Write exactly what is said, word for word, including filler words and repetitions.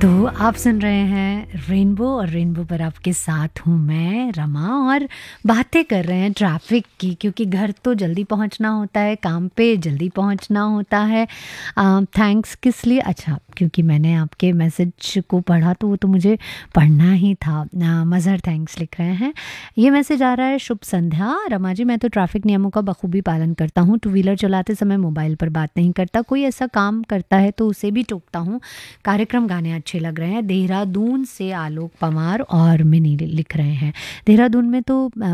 तो आप सुन रहे हैं रेनबो और रेनबो पर आपके साथ हूँ मैं रमा और बातें कर रहे हैं ट्रैफिक की, क्योंकि घर तो जल्दी पहुँचना होता है, काम पे जल्दी पहुँचना होता है। थैंक्स किस लिए? अच्छा, क्योंकि मैंने आपके मैसेज को पढ़ा तो वो तो मुझे पढ़ना ही था। मज़हर थैंक्स लिख रहे हैं। ये मैसेज आ रहा है, शुभ संध्या रमा जी, मैं तो ट्रैफिक नियमों का बखूबी पालन करता हूँ। टू व्हीलर चलाते समय मोबाइल पर बात नहीं करता, कोई ऐसा काम करता है तो उसे भी टोकता हूँ। कार्यक्रम गाने अच्छे लग रहे हैं। देहरादून से आलोक पवार और मिनी लिख रहे हैं। देहरादून में तो